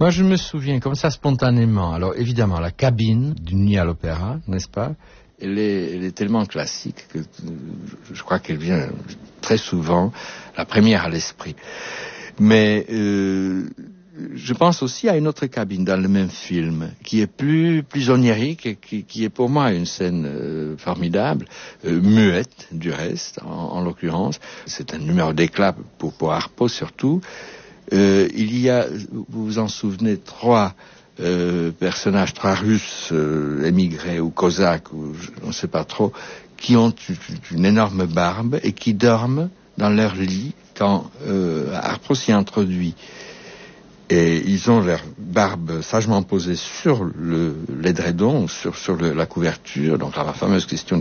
Moi, je me souviens comme ça spontanément. Alors, évidemment, la cabine d'une nuit à l'opéra, n'est-ce pas? Elle est tellement classique que je crois qu'elle vient très souvent, la première à l'esprit. Mais je pense aussi à une autre cabine dans le même film, qui est plus onirique et qui est pour moi une scène formidable, muette du reste, en l'occurrence. C'est un numéro d'éclat pour Harpo surtout. Il y a, vous vous en souvenez, trois personnages, trois Russes émigrés ou cosaques, ou on ne sait pas trop, qui ont une énorme barbe et qui dorment dans leur lit quand Harpo s'y introduit. Et ils ont leur barbe sagement posée sur l'édredon, sur la couverture. Donc la fameuse question